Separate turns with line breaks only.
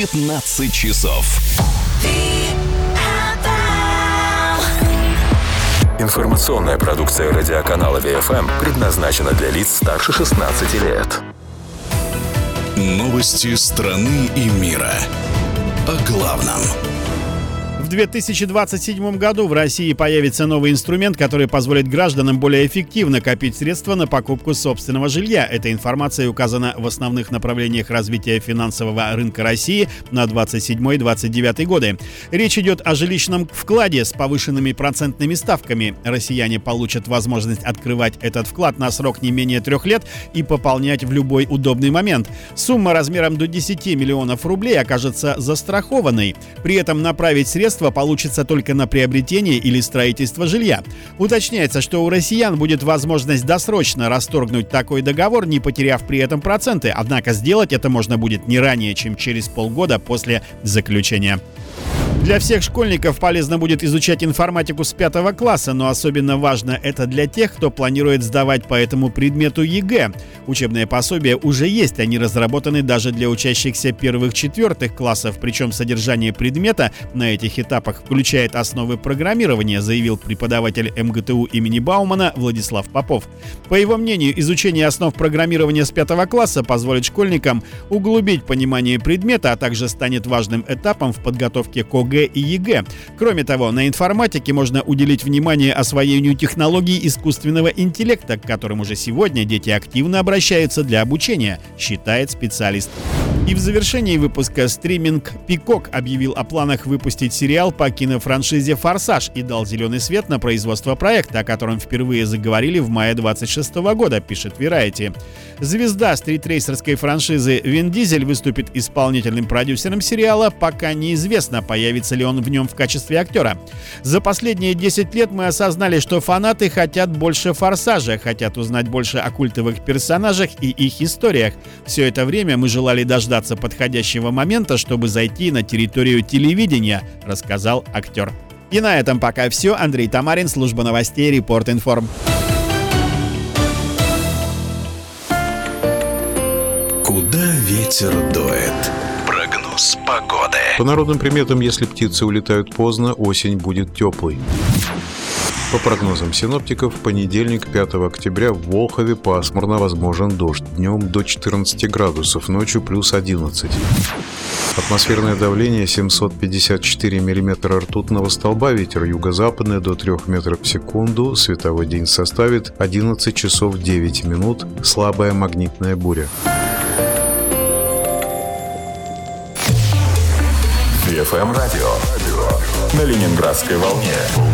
15 часов.
Информационная продукция радиоканала ВФМ предназначена для лиц старше 16 лет.
Новости страны и мира. О главном.
В 2027 году в России появится новый инструмент, который позволит гражданам более эффективно копить средства на покупку собственного жилья. Эта информация указана в основных направлениях развития финансового рынка России на 27-29 годы. Речь идет о жилищном вкладе с повышенными процентными ставками. Россияне получат возможность открывать этот вклад на срок не менее 3 лет и пополнять в любой удобный момент. Сумма размером до 10 миллионов рублей окажется застрахованной. При этом направить средства получится только на приобретение или строительство жилья. Уточняется, что у россиян будет возможность досрочно расторгнуть такой договор, не потеряв при этом проценты. Однако сделать это можно будет не ранее, чем через полгода после заключения. Для всех школьников полезно будет изучать информатику с 5 класса, но особенно важно это для тех, кто планирует сдавать по этому предмету ЕГЭ. Учебные пособия уже есть, они разработаны даже для учащихся 1-4 классов, причем содержание предмета на этих этапах включает основы программирования, заявил преподаватель МГТУ имени Баумана Владислав Попов. По его мнению, изучение основ программирования с 5 класса позволит школьникам углубить понимание предмета, а также станет важным этапом в подготовке к ОГЭ и ЕГЭ. Кроме того, на информатике можно уделить внимание освоению технологий искусственного интеллекта, к которым уже сегодня дети активно обращаются для обучения, считает специалист. И в завершении выпуска стриминг Peacock объявил о планах выпустить сериал по кинофраншизе «Форсаж» и дал зеленый свет на производство проекта, о котором впервые заговорили в мае 26 года, пишет Variety. Звезда стритрейсерской франшизы Вин Дизель выступит исполнительным продюсером сериала, пока неизвестно, появится ли он в нем в качестве актера. За последние 10 лет мы осознали, что фанаты хотят больше «Форсажа», хотят узнать больше о культовых персонажах и их историях. Все это время мы желали дождаться подходящего момента, чтобы зайти на территорию телевидения, рассказал актер. И на этом пока все. Андрей Тамарин, служба новостей Репорт Информ.
Куда ветер дует? Прогноз погоды.
По народным приметам, если птицы улетают поздно, осень будет теплой. По прогнозам синоптиков, в понедельник, 5 октября, в Волхове пасмурно, возможен дождь. Днем до 14 градусов, ночью плюс 11. Атмосферное давление 754 миллиметра ртутного столба, ветер юго-западный до 3 метров в секунду, световой день составит 11 часов 9 минут, слабая магнитная буря.
ВФМ радио на Ленинградской волне.